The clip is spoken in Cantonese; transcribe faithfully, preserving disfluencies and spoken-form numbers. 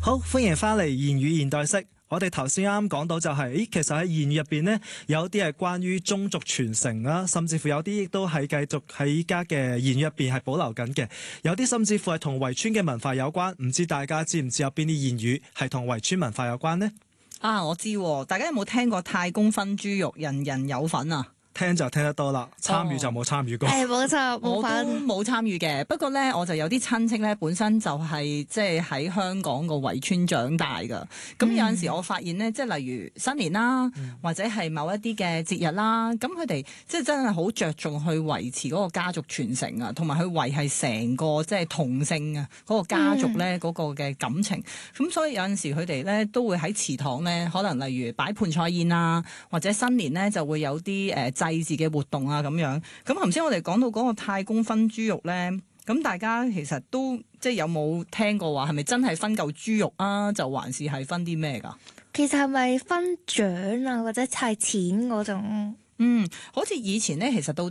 好，歡迎翻嚟言語現代式。我哋頭先啱啱講到就係、是，咦，其實喺言語入邊呢，有啲係關於宗族傳承啦，甚至乎有啲亦都係繼續喺依家嘅言語入邊係保留緊嘅。有啲甚至乎係同圍村嘅文化有關。唔知大家知唔知有邊啲言語係同圍村文化有關呢？ 啊，我知，大家有冇聽過太公分豬肉，人人有份啊？ 聽就聽得多啦，參與就冇參與過。 誒、哦，冇錯，冇份。 我都冇參與嘅。不過咧，我就有啲親戚咧，本身就係即係喺香港個圍村長大㗎。咁、嗯、有陣時我發現咧，即係例如新年啦，嗯、或者係某一啲嘅節日啦，咁佢哋即係真係好着重去維持嗰個家族傳承啊，同埋去維係成個即係同姓啊嗰個家族咧嗰個嘅感情。咁、嗯、所以有陣時佢哋咧都會喺祠堂咧，可能例如擺盤菜宴啊，或者新年咧就會有啲誒。呃祭祀嘅活動啊，咁樣咁頭先我哋講到嗰個太公分豬肉咧，咁大家其實都即係有冇聽過話係咪真係分嚿豬肉啊？就還是係分啲咩㗎？ 其實係咪分獎啊，或者係錢嗰種？ 嗯，好似以前咧，其實到